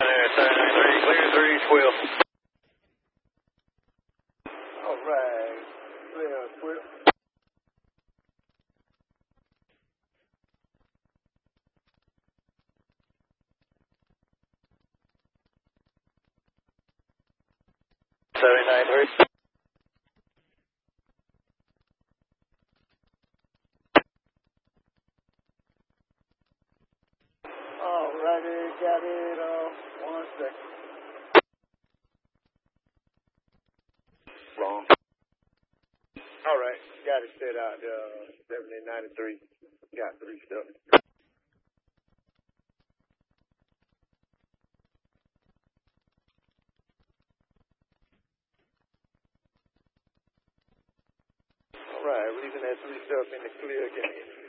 Clear 312. All right, clear 12. All righty, got it. 1 second. Wrong. All right, got it set out. 7093. Got 3 stuff. All right, leaving that 3 stuff in the clear again.